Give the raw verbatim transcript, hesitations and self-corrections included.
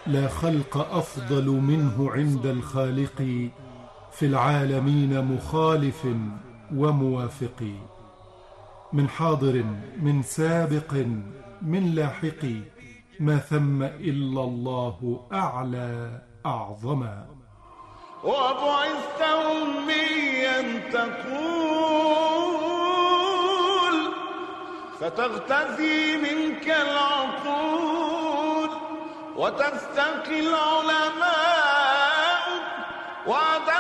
لا خلق أفضل منه عند الخالق، في العالمين مخالف وموافق. من حاضر من سابق من لاحق، ما ثم إلا الله أعلى أعظما. وبعثت أميا تقول فتغتثي منك العقول، وتستقي العلماء